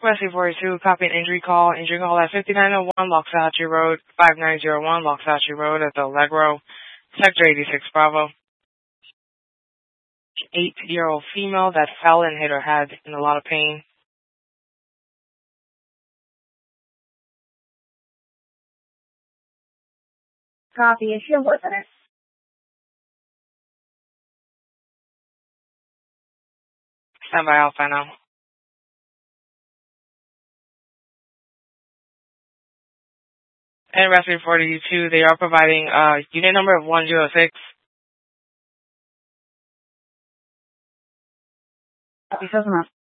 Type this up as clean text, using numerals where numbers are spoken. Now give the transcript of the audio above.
Rescue 42, copy an injury call. Injury call at 5901 Loxahatchee Road, 5901 Loxahatchee Road at the Allegro, Sector 86 Bravo. 8-year-old female that fell and hit her head in a lot of pain. Copy. Is she unfortunate? Stand by Alpha now. And Rescue 42, they are providing unit number of 106. Copy. Says enough.